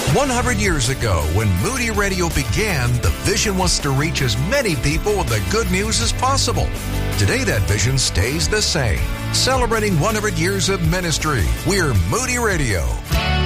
100 years ago, when Moody Radio began, the vision was to reach as many people with the good news as possible. Today, that vision stays the same. Celebrating 100 years of ministry, we're Moody Radio.